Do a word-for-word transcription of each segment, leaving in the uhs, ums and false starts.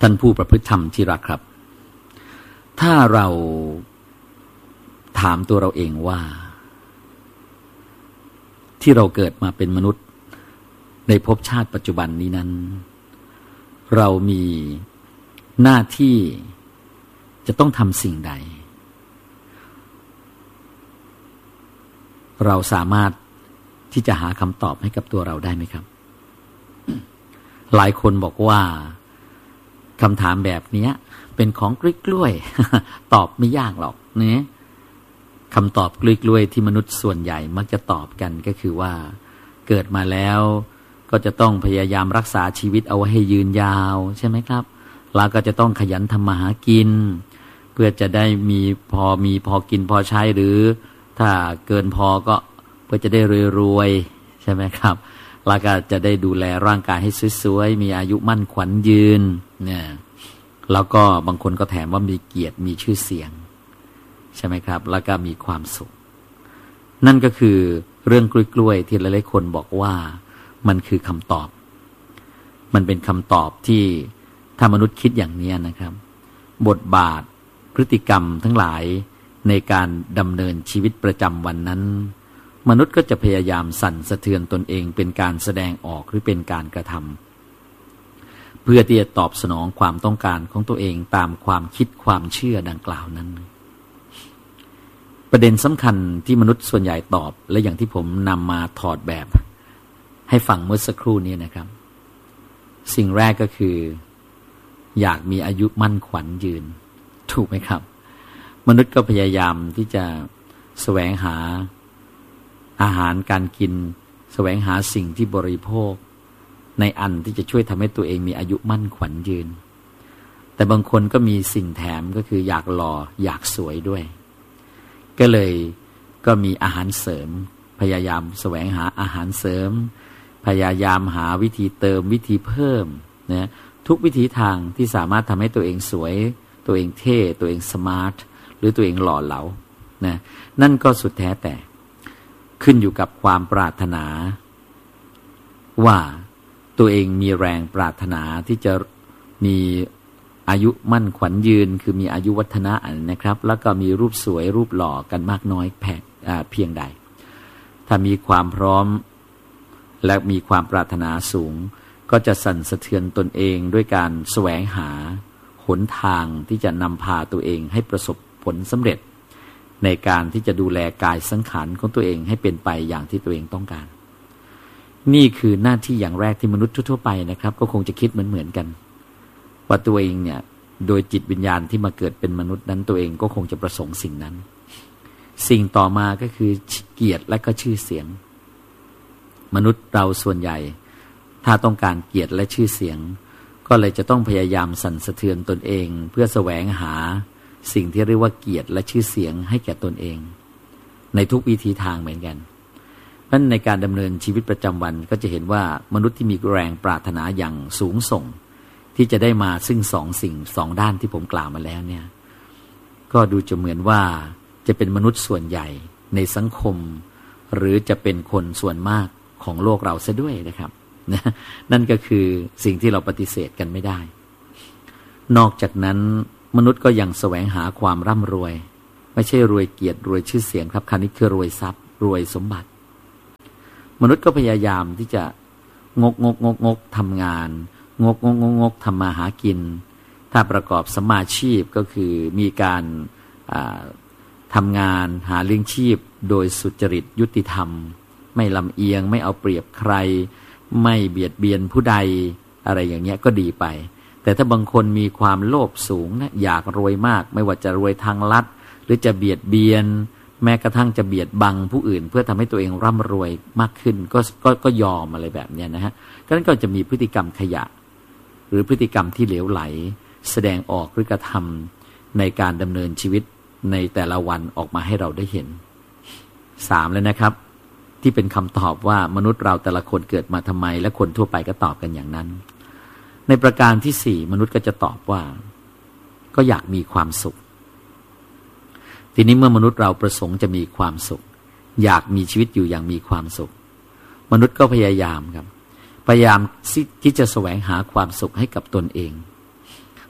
ท่านผู้ประพฤติธรรมที่รักครับถ้าเราถามตัวเราเองว่าที่เราเกิดมาเป็นมนุษย์ในภพชาติปัจจุบันนี้นั้นเรามีหน้าที่จะต้องทำสิ่งใดเราสามารถที่จะหาคำตอบให้กับตัวเราได้ไหมครับหลายคนบอกว่าคำถามแบบนี้เป็นของกล้วยๆตอบไม่ยากหรอกเนี่ยคำตอบกล้วยๆที่มนุษย์ส่วนใหญ่มักจะตอบกันก็คือว่าเกิดมาแล้วก็จะต้องพยายามรักษาชีวิตเอาไว้ให้ยืนยาวใช่ไหมครับแล้วก็จะต้องขยันทำมาหากินเพื่อจะได้มีพอมีพอกินพอใช้หรือถ้าเกินพอก็เพื่อจะได้รวยๆใช่ไหมครับแล้วก็จะได้ดูแลร่างกายให้สวยๆมีอายุมั่นขวัญยืนเนี่ยแล้วก็บางคนก็แถมว่ามีเกียรติมีชื่อเสียงใช่ไหมครับแล้วก็มีความสุขนั่นก็คือเรื่องกล้วยๆที่หลายๆคนบอกว่ามันคือคำตอบมันเป็นคำตอบที่ถ้ามนุษย์คิดอย่างนี้นะครับบทบาทพฤติกรรมทั้งหลายในการดำเนินชีวิตประจำวันนั้นมนุษย์ก็จะพยายามสั่นสะเทือนตนเองเป็นการแสดงออกหรือเป็นการกระทำเพื่อที่จะตอบสนองความต้องการของตัวเองตามความคิดความเชื่อดังกล่าวนั้นประเด็นสำคัญที่มนุษย์ส่วนใหญ่ตอบและอย่างที่ผมนำมาถอดแบบให้ฟังเมื่อสักครู่นี้นะครับสิ่งแรกก็คืออยากมีอายุมั่นขวัญยืนถูกไหมครับมนุษย์ก็พยายามที่จะแสวงหาอาหารการกินแสวงหาสิ่งที่บริโภคในอันที่จะช่วยทำให้ตัวเองมีอายุมั่นขวัญยืนแต่บางคนก็มีสิ่งแถมก็คืออยากหล่ออยากสวยด้วยก็เลยก็มีอาหารเสริมพยายามแสวงหาอาหารเสริมพยายามหาวิธีเติมวิธีเพิ่มนะทุกวิธีทางที่สามารถทำให้ตัวเองสวยตัวเองเท่ตัวเองสมาร์ทหรือตัวเองหล่อเหลานะนั่นก็สุดแท้แต่ขึ้นอยู่กับความปรารถนาว่าตัวเองมีแรงปรารถนาที่จะมีอายุมั่นขวัญยืนคือมีอายุวัฒนะนะครับแล้วก็มีรูปสวยรูปหล่อกันมากน้อยแพเพียงใดถ้ามีความพร้อมและมีความปรารถนาสูงก็จะสั่นสะเทือนตนเองด้วยการแสวงหาหนทางที่จะนำพาตัวเองให้ประสบผลสำเร็จในการที่จะดูแลกายสังขารของตัวเองให้เป็นไปอย่างที่ตัวเองต้องการนี่คือหน้าที่อย่างแรกที่มนุษย์ทั่วไปนะครับก็คงจะคิดเหมือนๆกันว่าตัวเองเนี่ยโดยจิตวิญญาณที่มาเกิดเป็นมนุษย์นั้นตัวเองก็คงจะประสงค์สิ่งนั้นสิ่งต่อมาก็คือเกียรติและก็ชื่อเสียงมนุษย์เราส่วนใหญ่ถ้าต้องการเกียรติและชื่อเสียงก็เลยจะต้องพยายามสั่นสะเทือนตนเองเพื่อแสวงหาสิ่งที่เรียกว่าเกียรติและชื่อเสียงให้แก่ตนเองในทุกวิธีทางเหมือนกันเพราะฉะนั้นในการดำเนินชีวิตประจำวันก็จะเห็นว่ามนุษย์ที่มีแรงปรารถนาอย่างสูงส่งที่จะได้มาซึ่งสองสิ่งสองด้านที่ผมกล่าวมาแล้วเนี่ยก็ดูจะเหมือนว่าจะเป็นมนุษย์ส่วนใหญ่ในสังคมหรือจะเป็นคนส่วนมากของโลกเราซะด้วยนะครับนั่นก็คือสิ่งที่เราปฏิเสธกันไม่ได้นอกจากนั้นมนุษย์ก็ยังแสวงหาความร่ำรวยไม่ใช่รวยเกียรติรวยชื่อเสียงครับคราวนี้คือรวยทรัพย์รวยสมบัติมนุษย์ก็พยายามที่จะงกงกงกงกทำงานงกงกงกงกทำมาหากินถ้าประกอบสัมมาชีพก็คือมีการทำงานหาเลี้ยงชีพโดยสุจริตยุติธรรมไม่ลำเอียงไม่เอาเปรียบใครไม่เบียดเบียนผู้ใดอะไรอย่างเงี้ยก็ดีไปแต่ถ้าบางคนมีความโลภสูงนะอยากรวยมากไม่ว่าจะรวยทางลัดหรือจะเบียดเบียนแม้กระทั่งจะเบียดบังผู้อื่นเพื่อทำให้ตัวเองร่ำรวยมากขึ้นก็ก็ก็ยอมอะไรแบบเนี้ยนะฮะก็นั้นก็จะมีพฤติกรรมขยะหรือพฤติกรรมที่เหลวไหลแสดงออกหรือกระทำในการดำเนินชีวิตในแต่ละวันออกมาให้เราได้เห็นสามเลยนะครับที่เป็นคำตอบว่ามนุษย์เราแต่ละคนเกิดมาทำไมและคนทั่วไปก็ตอบกันอย่างนั้นในประการที่สี่มนุษย์ก็จะตอบว่าก็อยากมีความสุขทีนี้เมื่อมนุษย์เราประสงค์จะมีความสุขอยากมีชีวิตอยู่อย่างมีความสุขมนุษย์ก็พยายามครับพยายามที่จะแสวงหาความสุขให้กับตนเอง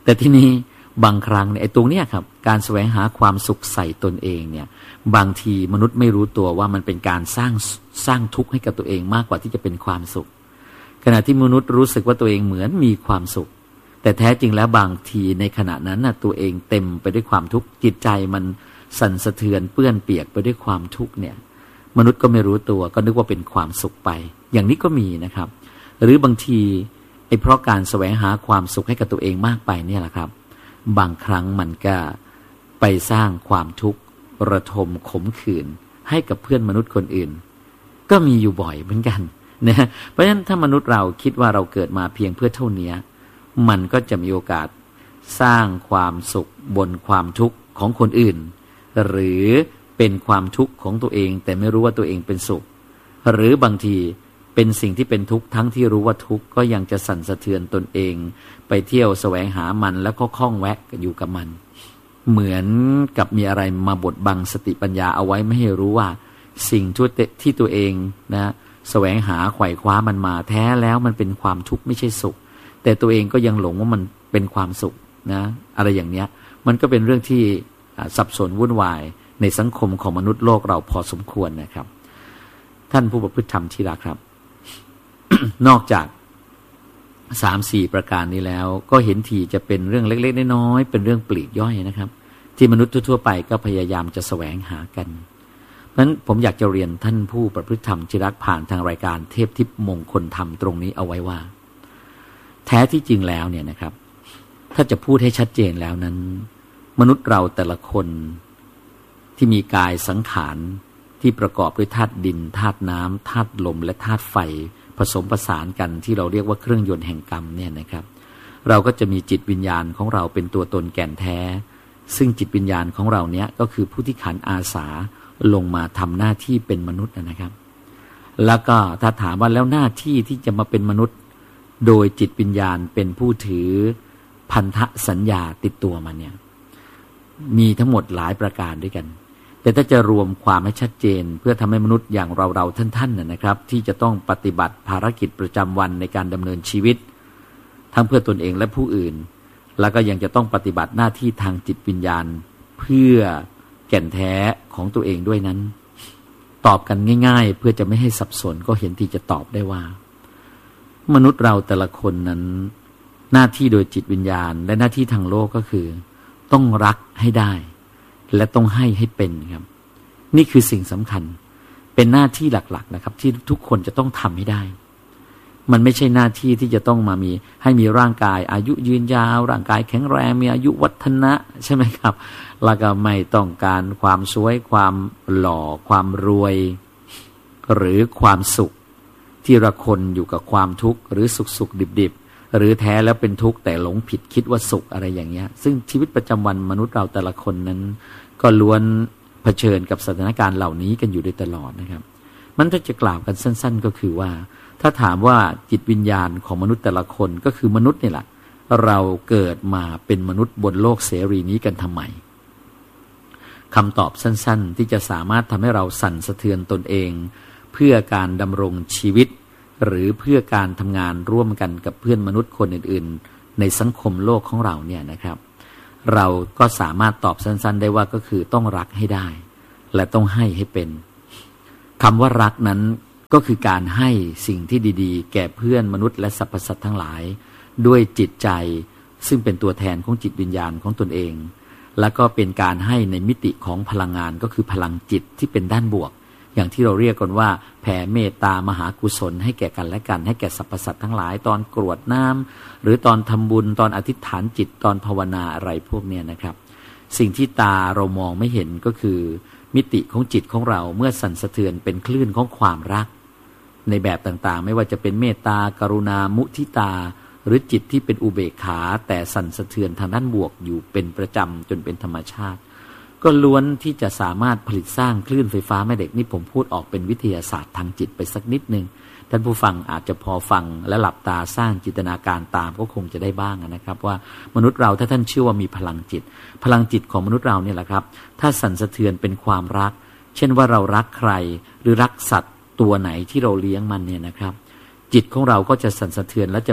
แต่ที่นี้บางครั้งเนี่ยไอ้ตรงเนี้ยครับการแสวงหาความสุขใส่ตนเองเนี่ยบางทีมนุษย์ไม่รู้ตัวว่ามันเป็นการสร้างสร้างทุกข์ให้กับตัวเองมากกว่าที่จะเป็นความสุขขณะที่มนุษย์รู้สึกว่าตัวเองเหมือนมีความสุขแต่แท้จริงแล้วบางทีในขณะนั้นน่ะตัวเองเต็มไปด้วยความทุกข์จิตใจมันสั่นสะเทือนเปื้อนเปียกไปด้วยความทุกข์เนี่ยมนุษย์ก็ไม่รู้ตัวก็นึกว่าเป็นความสุขไปอย่างนี้ก็มีนะครับหรือบางทีไอ้เพราะการแสวงหาความสุขให้กับตัวเองมากไปเนี่ยแหละครับบางครั้งมันก็ไปสร้างความทุกข์ระทมขมขื่นให้กับเพื่อนมนุษย์คนอื่นก็มีอยู่บ่อยเหมือนกันนะเพราะฉะนั้นถ้ามนุษย์เราคิดว่าเราเกิดมาเพียงเพื่อเท่านี้มันก็จะมีโอกาสสร้างความสุขบนความทุกข์ของคนอื่นหรือเป็นความทุกข์ของตัวเองแต่ไม่รู้ว่าตัวเองเป็นสุขหรือบางทีเป็นสิ่งที่เป็นทุกข์ทั้งที่รู้ว่าทุกข์ก็ยังจะสั่นสะเทือนตนเองไปเที่ยวแสวงหามันแล้วก็คล้องแวะอยู่กับมันเหมือนกับมีอะไรมาบดบังสติปัญญาเอาไว้ไม่ให้รู้ว่าสิ่งที่ตัวเองนะแสวงหาไขว่คว้ามันมาแท้แล้วมันเป็นความทุกข์ไม่ใช่สุขแต่ตัวเองก็ยังหลงว่ามันเป็นความสุขนะอะไรอย่างเนี้ยมันก็เป็นเรื่องที่สับสนวุ่นวายในสังคมของมนุษย์โลกเราพอสมควรนะครับท่านผู้ประพฤติธรรมที่รักครับ นอกจากสามสี่ประการนี้แล้วก็เห็นทีจะเป็นเรื่องเล็กๆน้อยๆเป็นเรื่องปลีกย่อยนะครับที่มนุษย์ทั่วๆไปก็พยายามจะแสวงหากันเพราะฉะนั้นผมอยากจะเรียนท่านผู้ประพฤติธรรมที่รักผ่านทางรายการเทพทิพย์มงคลธรรมตรงนี้เอาไว้ว่าแท้ที่จริงแล้วเนี่ยนะครับถ้าจะพูดให้ชัดเจนแล้วนั้นมนุษย์เราแต่ละคนที่มีกายสังขารที่ประกอบด้วยธาตุดินธาตุน้ำธาตุลมและธาตุไฟผสมผสานกันที่เราเรียกว่าเครื่องยนต์แห่งกรรมเนี่ยนะครับเราก็จะมีจิตวิญญาณของเราเป็นตัวตนแก่นแท้ซึ่งจิตวิญญาณของเราเนี้ยก็คือผู้ที่ขันอาสาลงมาทำหน้าที่เป็นมนุษย์นะครับแล้วก็ถ้าถามว่าแล้วหน้าที่ที่จะมาเป็นมนุษย์โดยจิตวิญญาณเป็นผู้ถือพันธสัญญาติดตัวมาเนี่ยมีทั้งหมดหลายประการด้วยกันแต่ถ้าจะรวมความให้ชัดเจนเพื่อทำให้มนุษย์อย่างเราๆท่านๆนะครับที่จะต้องปฏิบัติภารกิจประจำวันในการดำเนินชีวิตทั้งเพื่อตนเองและผู้อื่นแล้วก็ยังจะต้องปฏิบัติหน้าที่ทางจิตวิญญาณเพื่อแก่นแท้ของตัวเองด้วยนั้นตอบกันง่ายๆเพื่อจะไม่ให้สับสนก็เห็นที่จะตอบได้ว่ามนุษย์เราแต่ละคนนั้นหน้าที่โดยจิตวิญญาณและหน้าที่ทางโลกก็คือต้องรักให้ได้และต้องให้ให้เป็นครับนี่คือสิ่งสำคัญเป็นหน้าที่หลักๆนะครับที่ทุกคนจะต้องทำให้ได้มันไม่ใช่หน้าที่ที่จะต้องมามีให้มีร่างกายอายุยืนยาวร่างกายแข็งแรงมีอายุวัฒนะใช่ไหมครับแล้วก็ไม่ต้องการความสวยความหล่อความรวยหรือความสุขที่ระคนอยู่กับความทุกข์หรือสุขสุขดิบดิบหรือแท้แล้วเป็นทุกข์แต่หลงผิดคิดว่าสุขอะไรอย่างเงี้ยซึ่งชีวิตประจำวันมนุษย์เราแต่ละคนนั้นก็ล้วนเผชิญกับสถานการณ์เหล่านี้กันอยู่โดยตลอดนะครับมันถ้าจะกล่าวกันสั้นๆก็คือว่าถ้าถามว่าจิตวิญญาณของมนุษย์แต่ละคนก็คือมนุษย์นี่แหละเราเกิดมาเป็นมนุษย์บนโลกเสรีนี้กันทำไมคำตอบสั้นๆที่จะสามารถทำให้เราสั่นสะเทือนตนเองเพื่อการดำรงชีวิตหรือเพื่อการทำงานร่วมกันกับเพื่อนมนุษย์คนอื่นๆในสังคมโลกของเราเนี่ยนะครับเราก็สามารถตอบสั้นๆได้ว่าก็คือต้องรักให้ได้และต้องให้ให้เป็นคำว่ารักนั้นก็คือการให้สิ่งที่ดีๆแก่เพื่อนมนุษย์และสรรพสัตว์ทั้งหลายด้วยจิตใจซึ่งเป็นตัวแทนของจิตวิญญาณของตนเองแล้วก็เป็นการให้ในมิติของพลังงานก็คือพลังจิตที่เป็นด้านบวกอย่างที่เราเรียกกันว่าแผ่เมตตามหากุศลให้แก่กันและกันให้แก่สรรพสัตว์ทั้งหลายตอนกรวดน้ำหรือตอนทำบุญตอนอธิษฐานจิตตอนภาวนาอะไรพวกนี้นะครับสิ่งที่ตาเรามองไม่เห็นก็คือมิติของจิตของเราเมื่อสั่นสะเทือนเป็นคลื่นของความรักในแบบต่างๆไม่ว่าจะเป็นเมตตากรุณามุทิตาหรือจิตที่เป็นอุเบกขาแต่สั่นสะเทือนทางด้านบวกอยู่เป็นประจำจนเป็นธรรมชาติก็ล้วนที่จะสามารถผลิตสร้างคลื่นไฟฟ้าแม่เหล็กนี่ผมพูดออกเป็นวิทยาศาสตร์ทางจิตไปสักนิดนึงท่านผู้ฟังอาจจะพอฟังและหลับตาสร้างจินตนาการตามก็คงจะได้บ้างนะครับว่ามนุษย์เราถ้าท่านเชื่อว่ามีพลังจิตพลังจิตของมนุษย์เราเนี่ยแหละครับถ้าสั่นสะเทือนเป็นความรักเช่นว่าเรารักใครหรือรักสัตว์ตัวไหนที่เราเลี้ยงมันเนี่ยนะครับจิตของเราก็จะสั่นสะเทือนและจะผลิต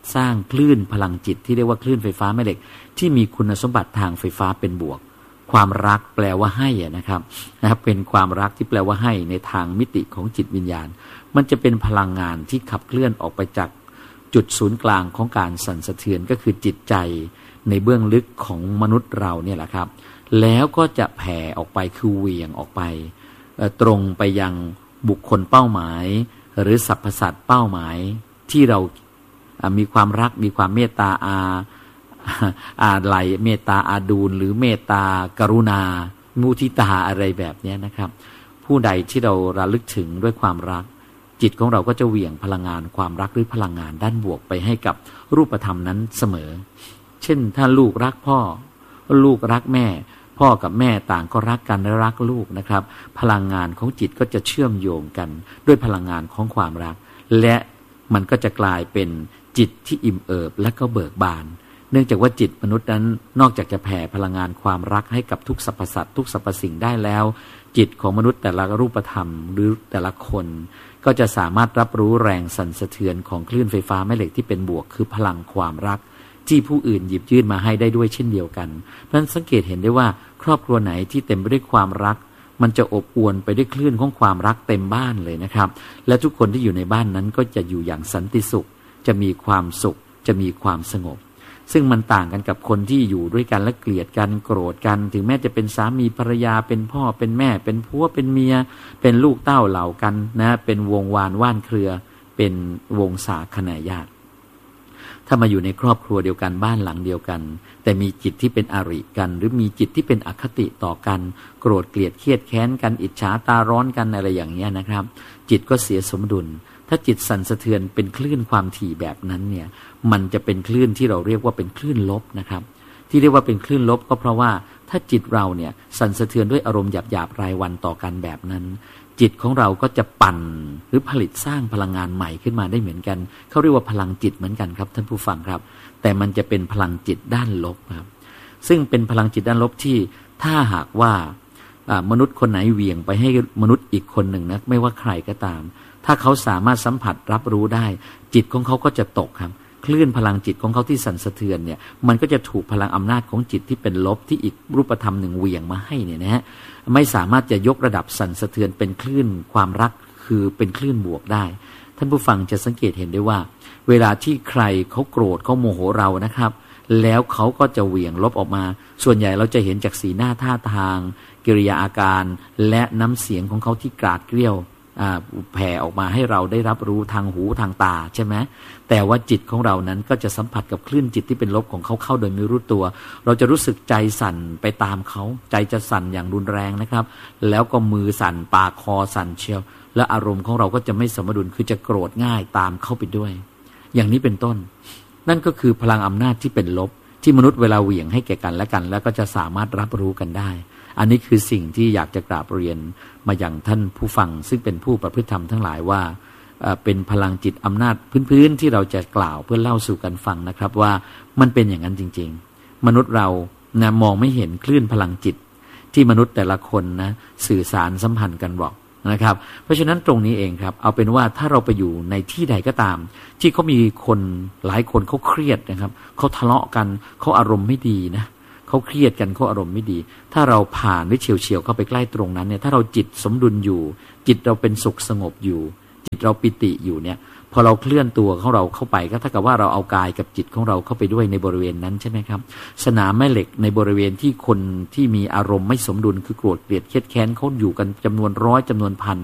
สร้างคลื่นพลังจิตที่เรียกว่าคลื่นไฟฟ้าแม่เหล็กที่มีคุณสมบัติทางไฟฟ้าเป็นบวกความรักแปลว่าให้นะครับนะครับเป็นความรักที่แปลว่าให้ในทางมิติของจิตวิญญาณมันจะเป็นพลังงานที่ขับเคลื่อนออกไปจากจุดศูนย์กลางของการสั่นสะเทือนก็คือจิตใจในเบื้องลึกของมนุษย์เราเนี่ยแหละครับแล้วก็จะแผ่ออกไปคือเหวี่ยงออกไปตรงไปยังบุคคลเป้าหมายหรือสรรพสัตว์เป้าหมายที่เรามีความรักมีความเมตตาอาอาไหลเมตตาอาดูลหรือเมตตากรุณามุทิตาอะไรแบบนี้นะครับผู้ใดที่เราระลึกถึงด้วยความรักจิตของเราก็จะเหวี่ยงพลังงานความรักหรือพลังงานด้านบวกไปให้กับรูปธรรมนั้นเสมอเช่นถ้าลูกรักพ่อลูกรักแม่พ่อกับแม่ต่างก็รักกันและรักลูกนะครับพลังงานของจิตก็จะเชื่อมโยงกันด้วยพลังงานของความรักและมันก็จะกลายเป็นจิตที่อิ่มเอิบและก็เบิกบานเนื่องจากว่าจิตมนุษย์นั้นนอกจากจะแผ่พลังงานความรักให้กับทุกสรรพสัตว์ทุกสรรพสิ่งได้แล้วจิตของมนุษย์แต่ละรูปธรรมหรือแต่ละคนก็จะสามารถรับรู้แรงสั่นสะเทือนของคลื่นไฟฟ้าแม่เหล็กที่เป็นบวกคือพลังความรักที่ผู้อื่นหยิบยื่นมาให้ได้ด้วยเช่นเดียวกันเพราะฉะนั้นสังเกตเห็นได้ว่าครอบครัวไหนที่เต็มไปด้วยความรักมันจะอบอวลไปด้วยคลื่นของความรักเต็มบ้านเลยนะครับและทุกคนที่อยู่ในบ้านนั้นก็จะอยู่อย่างสันติสุขจะมีความสุขจะมีความสงบซึ่งมันต่างกันกับคนที่อยู่ด้วยกันและเกลียดกันโกรธกันถึงแม้จะเป็นสามีภรรยาเป็นพ่อเป็นแม่เป็นผัวเป็นเมียเป็นลูกเต้าเหล่ากันนะเป็นวงวานว่านเครือเป็นวงศาคณาญาติถ้ามาอยู่ในครอบครัวเดียวกันบ้านหลังเดียวกันแต่มีจิตที่เป็นอริกันหรือมีจิตที่เป็นอคติต่อกันโกรธเกลียดเครียดแค้นกันอิจฉาตาร้อนกันอะไรอย่างเงี้ยนะครับจิตก็เสียสมดุลถ้าจิตสั่นสะเทือนเป็นคลื่นความถี่แบบนั้นเนี่ยมันจะเป็นคลื่นที่เราเรียกว่าเป็นคลื่นลบนะครับที่เรียกว่าเป็นคลื่นลบก็เพราะว่าถ้าจิตเราเนี่ยสั่นสะเทือนด้วยอารมณ์หยาบๆรายวันต่อกันแบบนั้นจิตของเราก็จะปั่นหรือผลิตสร้างพลังงานใหม่ขึ้นมาได้เหมือนกันเขาเรียกว่าพลังจิตเหมือนกันครับท่านผู้ฟังครับแต่มันจะเป็นพลังจิตด้านลบครับซึ่งเป็นพลังจิตด้านลบที่ถ้าหากว่ามนุษย์คนไหนเหวี่ยงไปให้มนุษย์อีกคนหนึ่งนะไม่ว่าใครก็ตามถ้าเขาสามารถสัมผัสรับรู้ได้จิตของเขาก็จะตกครับคลื่นพลังจิตของเขาที่สั่นสะเทือนเนี่ยมันก็จะถูกพลังอำนาจของจิตที่เป็นลบที่อีกรูปธรรมหนึ่งเหวี่ยงมาให้เนี่ยนะฮะไม่สามารถจะยกระดับสั่นสะเทือนเป็นคลื่นความรักคือเป็นคลื่นบวกได้ท่านผู้ฟังจะสังเกตเห็นได้ว่าเวลาที่ใครเขาโกรธเขาโมโหเรานะครับแล้วเขาก็จะเหวี่ยงลบออกมาส่วนใหญ่เราจะเห็นจากสีหน้าท่าทางกิริยาอาการและน้ำเสียงของเขาที่กราดเกรี้ยวแผ่ออกมาให้เราได้รับรู้ทางหูทางตาใช่ไหมแต่ว่าจิตของเรานั้นก็จะสัมผัสกับคลื่นจิตที่เป็นลบของเขาเข้าโดยไม่รู้ตัวเราจะรู้สึกใจสั่นไปตามเขาใจจะสั่นอย่างรุนแรงนะครับแล้วก็มือสั่นปากคอสั่นเชียวและอารมณ์ของเราก็จะไม่สมดุลคือจะโกรธง่ายตามเข้าไปด้วยอย่างนี้เป็นต้นนั่นก็คือพลังอำนาจที่เป็นลบที่มนุษย์เวลาเหวี่ยงให้แก่กันและกันแล้วก็จะสามารถรับรู้กันได้อันนี้คือสิ่งที่อยากจะกราบเรียนมาอย่างท่านผู้ฟังซึ่งเป็นผู้ประพฤติธรรมทั้งหลายว่าเป็นพลังจิตอำนาจพื้นๆที่เราจะกล่าวเพื่อเล่าสู่กันฟังนะครับว่ามันเป็นอย่างนั้นจริงๆมนุษย์เรานะมองไม่เห็นคลื่นพลังจิตที่มนุษย์แต่ละคนนะสื่อสารสัมพันธ์กันบอกนะครับเพราะฉะนั้นตรงนี้เองครับเอาเป็นว่าถ้าเราไปอยู่ในที่ใดก็ตามที่เขามีคนหลายคนเขาเครียดนะครับเขาทะเลาะกันเขาอารมณ์ไม่ดีนะเขาเครียดกันเขาอารมณ์ไม่ดีถ้าเราผ่านหรือเฉียวๆเข้าไปใกล้ตรงนั้นเนี่ยถ้าเราจิตสมดุลอยู่จิตเราเป็นสุขสงบอยู่จิตเราปิติอยู่เนี่ยพอเราเคลื่อนตัวของเราเข้าไปก็เท่ากับว่าเราเอากายกับจิตของเราเข้าไปด้วยในบริเวณนั้นใช่ไหมครับสนามแม่เหล็กในบริเวณที่คนที่มีอารมณ์ไม่สมดุลคือโกรธเกลียดเครียดแค้นเขาอยู่กันจำนวนร้อยจำนวนพัน